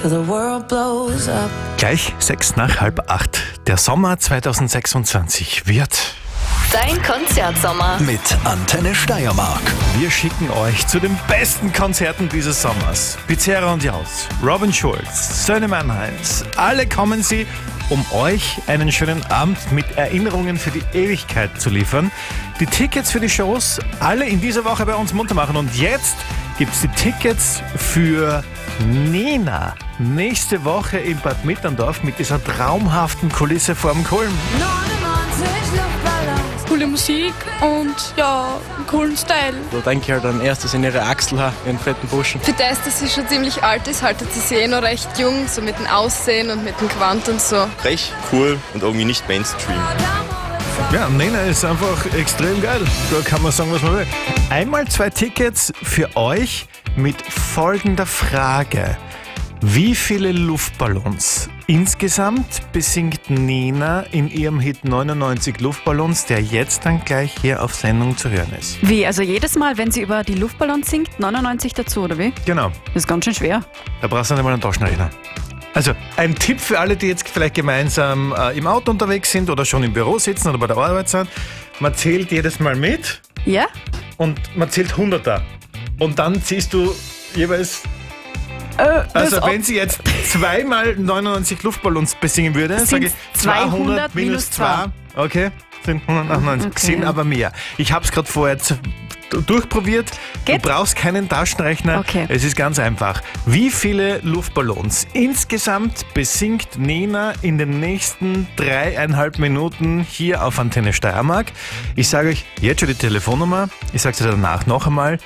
till the world blows up. Gleich 7:06. Der Sommer 2026 wird Dein Konzertsommer. Mit Antenne Steiermark. Wir schicken euch zu den besten Konzerten dieses Sommers. Pizzerra und Jaus, Robin Schulz, Söhne Mannheims. Alle kommen sie, um euch einen schönen Abend mit Erinnerungen für die Ewigkeit zu liefern. Die Tickets für die Shows, alle in dieser Woche bei uns munter machen. Und jetzt gibt's die Tickets für Nena. Nächste Woche in Bad Mitterndorf mit dieser traumhaften Kulisse vorm Kulm. 99 Luftballons. Coole Musik und ja, einen coolen Style. Da denke ich halt an erstes in ihre Achsel, ihren fetten Burschen. Für das, dass sie schon ziemlich alt ist, haltet sie sich noch recht jung, so mit dem Aussehen und mit dem Gewand und so. Recht cool und irgendwie nicht Mainstream. Ja, Nena ist einfach extrem geil. Da kann man sagen, was man will. Einmal 2 Tickets für euch mit folgender Frage. Wie viele Luftballons insgesamt besingt Nena in ihrem Hit 99 Luftballons, der jetzt dann gleich hier auf Sendung zu hören ist? Wie, also jedes Mal, wenn sie über die Luftballons singt, 99 dazu, oder wie? Genau, Das ist ganz schön schwer. da brauchst du nicht mal einen Taschenrechner. Also, ein Tipp für alle, die jetzt vielleicht gemeinsam im Auto unterwegs sind oder schon im Büro sitzen oder bei der Arbeit sind. Man zählt jedes Mal mit Ja? und man zählt Hunderter. Und dann ziehst du jeweils... Also wenn sie jetzt zweimal 99 Luftballons besingen würde, sage ich 200 minus 2. Okay, sind 198, Okay. sind aber mehr. Ich habe es gerade vorher durchprobiert. Geht? Du brauchst keinen Taschenrechner. Okay. Es ist ganz einfach. Wie viele Luftballons insgesamt besingt Nena in den nächsten 3,5 Minuten hier auf Antenne Steiermark? Ich sage euch jetzt schon die Telefonnummer. Ich sage sie danach noch einmal.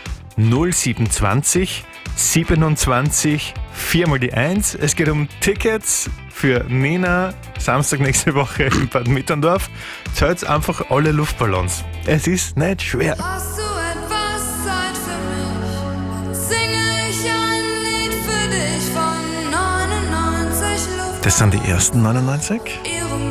0720 27 4 mal die 1. Es geht um Tickets für Nena Samstag nächste Woche in Bad Mitterndorf. Zählt einfach alle Luftballons. Es ist nicht schwer. Hast du etwas Zeit für mich? Singe ich ein Lied für dich von 99 Luftballons. Das sind die ersten 99.